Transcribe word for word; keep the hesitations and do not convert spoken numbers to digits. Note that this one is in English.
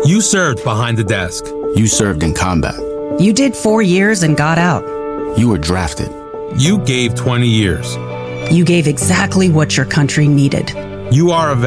You served behind the desk. You served in combat. You did four years and got out. You were drafted. You gave twenty years. You gave exactly what your country needed. You are a